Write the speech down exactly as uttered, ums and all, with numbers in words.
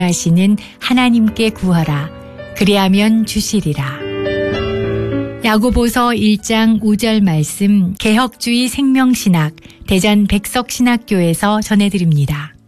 하시는 하나님께 구하라. 그리하면 주시리라. 야고보서 일 장 오 절 말씀 개혁주의 생명신학 대전 백석신학교에서 전해드립니다.